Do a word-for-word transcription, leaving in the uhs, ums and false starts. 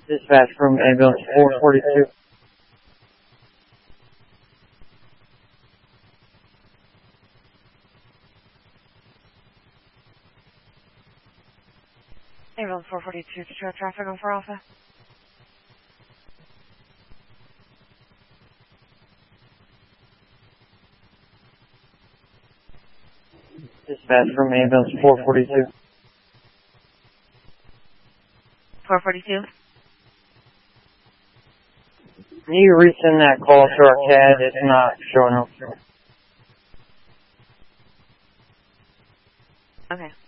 Dispatch from ambulance four forty-two. Ambulance four forty-two, Detroit traffic on for Alpha. Dispatch from ambulance four forty-two. four forty-two. Can you resend that call to our C A D? It's not showing up. Okay.